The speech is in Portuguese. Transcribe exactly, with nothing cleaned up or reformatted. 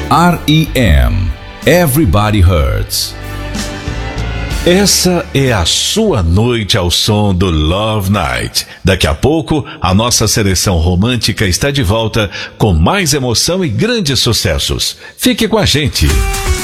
R E M. Everybody Hurts. Essa é a sua noite ao som do Love Night. Daqui a pouco, a nossa seleção romântica está de volta com mais emoção e grandes sucessos. Fique com a gente.